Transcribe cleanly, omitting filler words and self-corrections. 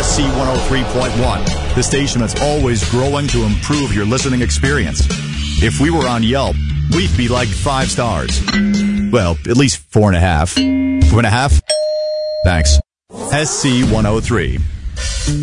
SC103.1, the station that's always growing to improve your listening experience. If we were on Yelp, we'd be like 5 stars. Well, at least 4.5. 2.5? Thanks. SC103.